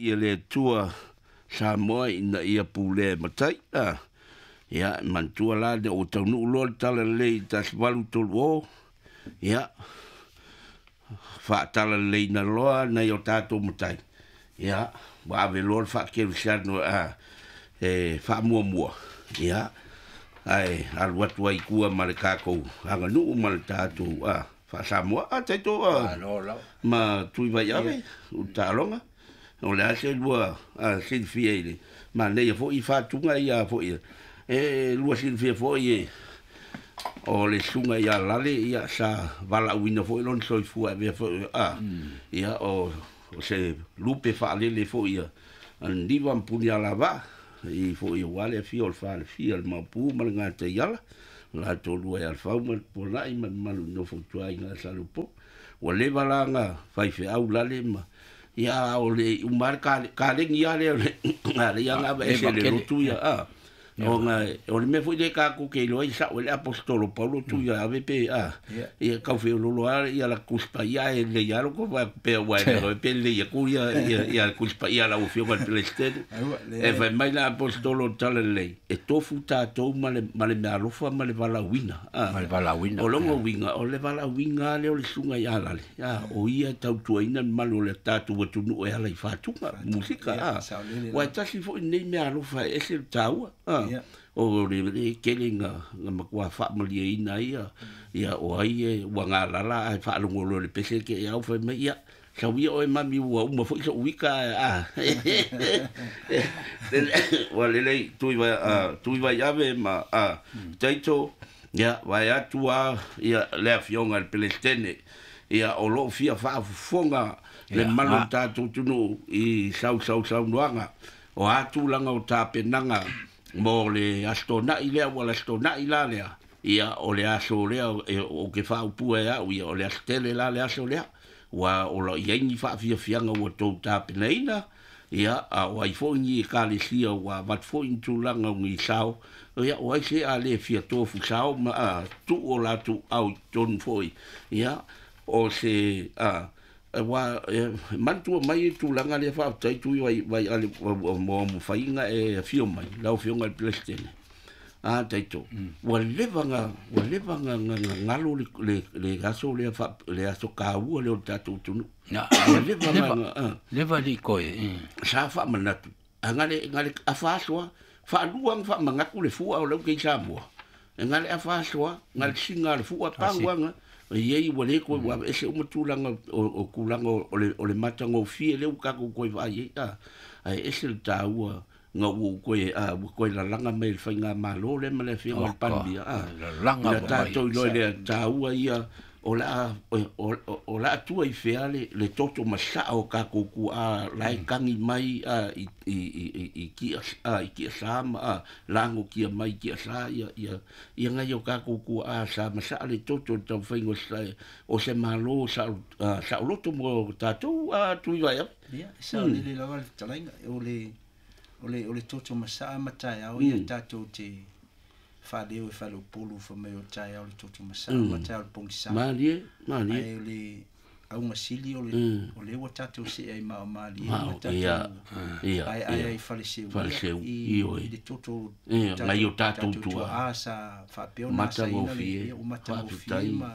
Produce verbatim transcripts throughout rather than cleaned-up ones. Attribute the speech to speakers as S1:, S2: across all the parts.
S1: i le tua Samoa ina ia pule matai. Ah. Ya, man tua la de o tau nu lo tala le ta svalu tolu o. Ya. Fa tala le na loa na yo tato matai. Ya, wa ave lo fa ke no a e fa mua mua. Ya. Ai, al watu ai kua male kako. Anga nu mal tato a fa Samoa a tato a. Ma tui vai ave u talonga. O le ase lua a sin fiele. Ma ne fo i fa tunga ia fo ia. E lua sin fie fo ie o le sunga ia lale ia sa vala uina fo lon soi fu ave fo a ia o o se lupe fa le le fo ia an diva puni ala va i fo ia wale fi ol fa fi al ma pu mal nga te yala la to lua al fa mal po la i man mal no fo tua nga sa lupo o le vala nga fai fe au lale ma ia o le umar ka ka le ia le ale ia nga e se le rotu ia a o nga o le me foi de ka ku ke lo isa o le apostolo Paulo tu ya ave pe a e ka fe lo lo ia la cuspa ia e le ya lo ko va pe wa e pe le ya ku ya ya cuspa ia la o fio con pelestene e va mai la apostolo tale le e to futa to male male me alo fa male va la wina a
S2: male va la wina
S1: o lo winga o le va la winga le o le sunga ya la ya o ia tau tu ina malo le tatu tu no e la fa tu musika a wa ta si fo nei me alo fa e se tau a o le le kelinga nga makua fa mali ina ia ia o ai e wanga la la ai fa lungo le pese ke ia fa me ia sa wi o mami wa uma fo so wika a wa le le tu va tu va ave ma a taito ia vai atua ia le fionga le pelestene ia o lo fia fa fonga le malo tatu tunu i sau sau sau noanga o atu langa o tapenanga mo le astona i lea wala astona i la lea ia o le aso lea o ke fa upu e au ia o le astele la le aso lea wa o la iengi fa fia fianga o tau tapeneina ia a o ai fongi e ka le sia wa vat fongi tu langa ngi sao ia o ai se a le fia tofu sao ma a tu o la tu au ton foi ia o se a wa mantu mai tu langa le fa tai tu vai vai ale mo mo fainga e fio mai la fio ngal plestene a tai tu wa levanga wa levanga ngalo le le gaso le fa le aso ka u le tatu tu
S2: na
S1: levanga
S2: leva li koe
S1: sa fa manatu ngale ngale afa so fa luang fa mangaku le fu au le ke Samoa ngale afa so ngal singa le fu pa wanga ye wale ko wa ese o tulanga o kulanga o le o le matanga o fie le ka ko ko va ye a ai ese ta u nga u ko a ko la langa me fainga malo le mele fi o pandia a langa ta to lo le ta u ia o la o la tu ai feale le toto masa o ka ko ku a lai kangi mai a i i i ki a i ki sa ma lango ki mai ki sa ia ia ia nga yo ka ko ku a sa masa le toto to faingo sa o se malo sa sa lo to mo tato a tu vai
S3: ia sa le le lava talainga o le o le o le toto masa mata ia o ia tato te fa leo e fa lo polo fa me o tai o le toto masa mata o pong sa
S1: mali mali
S3: ai le au masili o le o le wa tato se ai ma mali
S1: mata ia ia
S3: ai ai ai fa le se
S1: fa le se i o
S3: le toto
S1: ngai o tato tu
S3: a sa fa pe ona
S1: mata o fi
S3: o mata o fi ma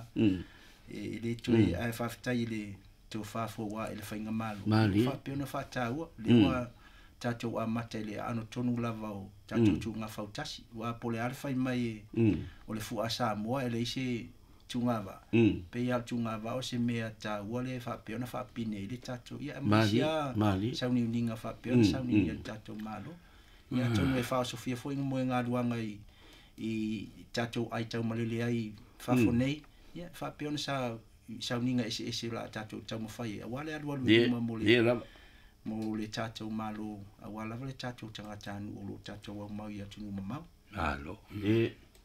S3: e le tu ai fa tai le to fa fo wa ele fa inga malo fa pe ona fa ta o le wa tato a matele ano tonu lava o tato tu nga fautasi wa pole alfa mai o le fu asa mo ele ise tungava pe ya tungava o se mea ta wale fa pe ona fa pine le tato ya masia sa ni ninga fa pe ona sa ni tato malo ya tonu e fa sofia foi mo nga duanga i i tato ai tau malele ai fa fonei ya fa pe ona sa sa ninga ese ese la tato tau mo fai wale alu alu mo le mo le tatou malo a wala le tatou tangata anu o lo tatou au mau ia tunu mamau
S1: alo e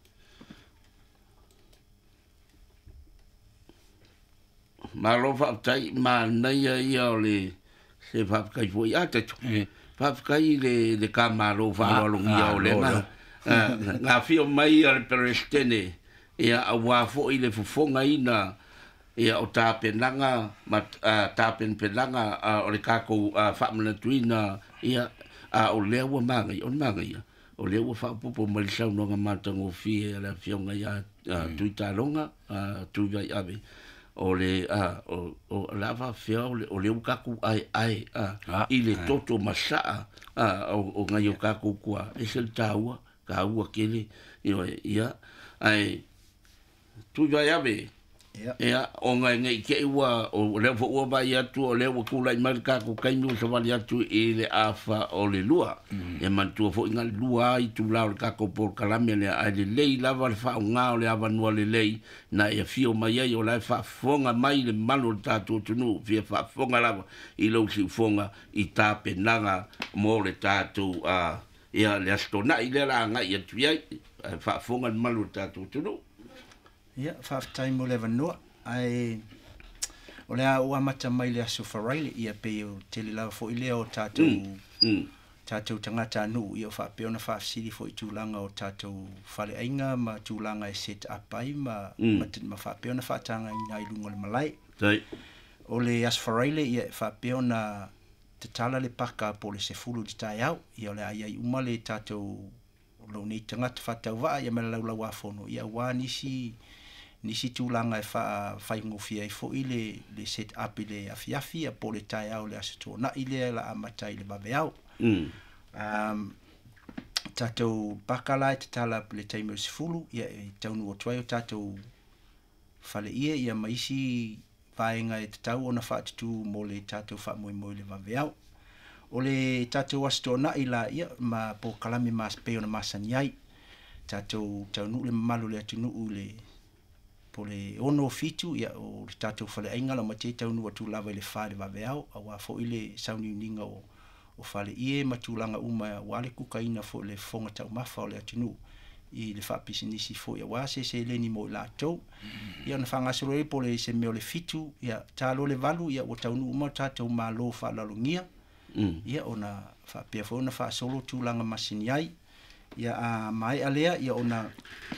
S1: malo fa tai ma nei ia le se fa kai foi a te fa kai le le kamalo fa lo ia o le na nga fio mai al perestene ia a wa fo ile fofonga ina ia o tapenanga ma tapen penanga o le kako whamana tuina ia o lea ua manga i o manga ia o lea ua whapupo ma le sau nonga matango fie la fionga ia tui taronga tui vai ave o le o lava fia o le ukaku ai ai i le toto masaa o ngai o kaku kua e se le taua ka ua kele ia ai tui vai ave ia o ngai ngai ke ua o le fo ua vai atu o le ua kula i mai kaku kainu sa vali atu i le afa o le lua e mantua fo inga lua i tu lao le kaku por kalame le ai le lei lava le fa unga o le avanua le lei na e fio mai ai o le fa fonga mai le malo le tatu tunu fia fa fonga lava i lo si fonga i tape nanga mo le tatu a ia le astona i le la ngai atu ai fa fonga le malo le tatu tunu
S3: ia faafetai mo le vanua ai o le a ua mata mai le aso faraile ia pe o tele lava foʻi lea o tatou tatou tagata anuu ia o faapea ona faafesili foʻi tulaga o tatou faleaiga ma tulaga e set up ai ma ma faapea ona faatagaina ai luga o le malae o le aso faraile ia e faapea ona tatala le paka po le sefulu le taeao ia o le aiai uma le tatou lou nei tagata faatauvaa ia ma le laulau afono ia ua nisi nisi tulaga e fa faigofia ai foʻi le le set up i le afiafi a po le taeao le aso tonaʻi lea la amata i le vaveao um tatou pakala e tatala le taimi o le sefulu ia e taunu atu ai o tatou faleʻia ia ma isi vaega e tatau ona faatutu mo le tatou faamoemoe le vaveao o le tatou aso tonaʻi la ia ma po kalame mas pe ona masani ai tatou taunuu le mamalu le atunuu le po le ono fitu ia o le tatou faleaiga la mate taunu atu lava i le fā le vaveao auā foʻi le sauniuniga o o faleʻie ma tulaga uma ua le kukaina foʻi le fofoga taumafa o le atunuu i le faapisinisi foʻi auā seseleni mo i latou ia ona faagasolo ai po le se mea o le fitu ia talo le valu ia ua taunuu uma o tatou mālō faalalogia ia ona faapea foʻi ona faasolo tulaga masini ai ia a maeʻa lea ia ona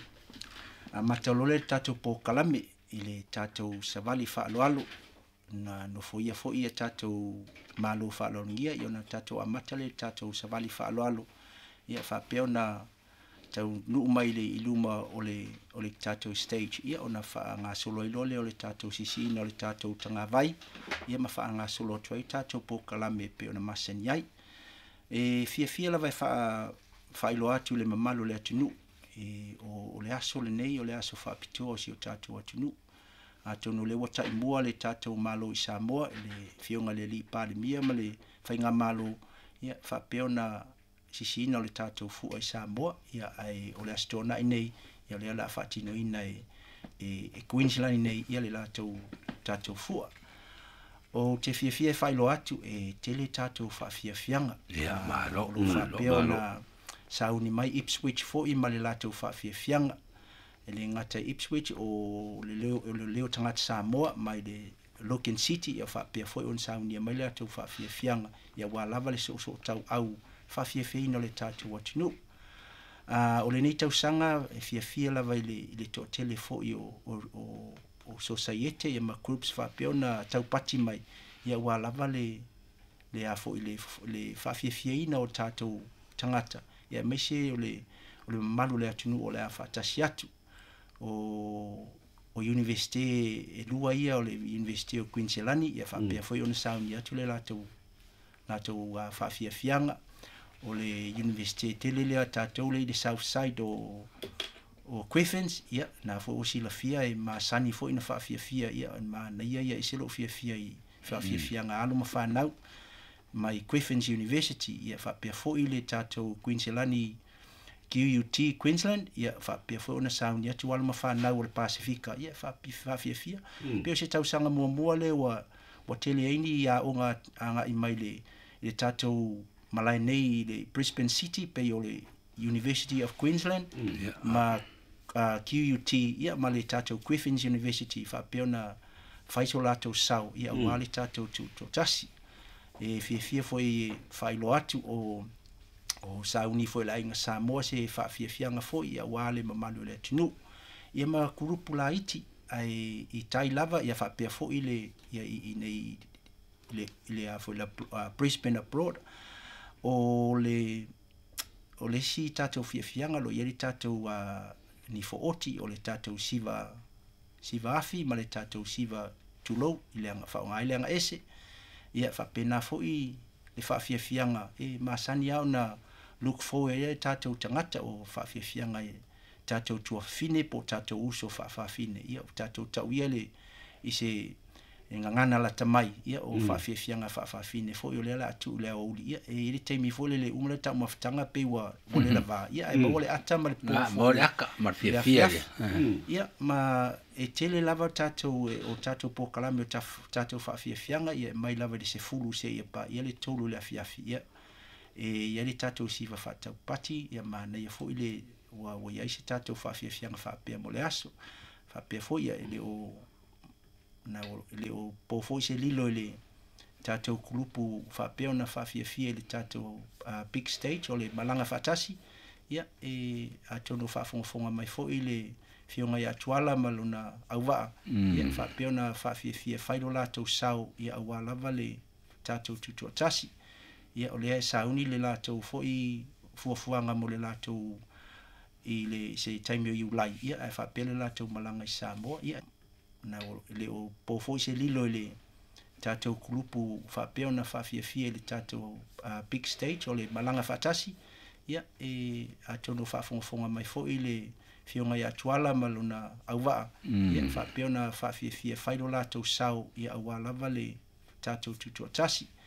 S3: a matalole tatou pokalame i le tatou savali faaloalo na nofo ia foʻi ia tatou mālō faaloalogia ia ona tatou amata le tatou savali faaloalo ia faapea ona taunuu mai le i luma o le o le tatou stage ia ona faagasolo ai loa lea o le tatou sisiina o le tatou tagavai ia ma faagasolo atu ai tatou pokalame pe ona masani ai e fiafia lava e faa faailoa atu le mamalu le atunuu e o le aso lenei o le aso faapitoa o si o tatou atunuu atonu le ua taʻimua le tatou mālō i Samoa le fioga le alii palemia ma le faiga mālō ia faapea ona sisiina o le tatou fuʻa i Samoa ia ai o le aso tonaʻi nei ia o lea la faatinoina e e e Queensland nei ia le latou tatou fuʻa o te fiafia e faailoa atu e tele tatou faafiafiaga
S1: ia malo
S3: faapea ona sauni mai Ipswich foʻi ma le latou faafiafiaga e le gata Ipswich o le leo o le leo tagata Samoa mai le Logan City ia faapea foʻi ona saunia mai le latou faafiafiaga ia ua lava le soʻosoʻo tauʻau faafiafiaina o le tatou atunuu a o lenei tausaga e fiafia lava i le i le toʻatele foʻi o o o society ia ma groups faapea ona taupati mai ia ua lava le le a foʻi le le faafiafiaina o tatou tagata ia maise o le o le mamalu le atunuu o le a faatasi atu o o university e lua ia o le university o Queensland ia faapea foi ona sauni atu le latou latou a faafiafiaga o le university tele lea tatou le i le south side o o Queffens ia na foi o silafia e masani foi na faafiafia ia manaia ia i se loo fiafia i faafiafiaga alo ma fanau mai Queffens University ia faapea foʻi le tatou Queensland Q U T Queensland ia faapea foʻi ona sauni atu alo ma fanau o le Pasifika ia faafiafia pe o se tausaga muamua le ua ua tele ai ni aʻoga agaʻi mai le le tatou malae nei le Brisbane City pe o le University of Queensland ma Q U T ia ma le tatou Queffens University faapea ona faiso latou sau ia ua le tatou tutotasi e fiafia foi failo atu o o sauni foi la inga Samoa se faafiafiaga foi ia ua le mamalu le atunuu ia ma kurupu la iti ai i tai lava ia fa pe fo ile ia i nei le le a fo la Brisbane abroad o le o le si tatou fiafianga lo ia le tatou a ni fo oti o le tatou siva siva afi ma le tatou siva tulo i le anga fa ngai le anga ese ia fa pena fo i le fa fiafianga e masani au na look for e tatou tangata o fa fiafianga e tatou tua fine po tatou uso fa fa fine ia tatou tau ia le i se ngangana la tamai ia o fa fiafianga fa fa fine fo yo le la tu le o ia e le temi fo le le umle ta maftanga pe wa vole la va ia e mo le ata ma le po
S2: mo le aka ma fiafia
S3: ia ma e tele lava tatou o tatou po kalame tatou fa fiafianga ia mai lava de se fulu se ia pa ia le tolu le fiafi ia e ia le tatou si va fa tau pati ia ma na ia fo ile wa wa ia se tatou fa fiafianga fa pe mo le aso fa pe fo ia ele o na le o po fo se lilo le tatou kulupu fa pe ona fa fiafia le tatou big stage o le malanga fatasi ia e atono fa fonga mai fo ile fionga ia tuala maluna auwa ia fa pe ona fa fiafia failo latou sau ia awa lava le tatou tutu tasi ia o le sauni le latou fo i fuafuanga mo le latou i le se taimio i ulai ia e fa pe le latou malanga i Samoa ia na le o po fo se lilo le tatou kulupu fa pe ona fa fiafia le tatou big stage o le malanga fatasi ia e atono fa fonga mai fo ile fionga ia tuala maluna auwa ia fa pe ona fa fiafia failo latou sau ia awa lava le tatou tutu tasi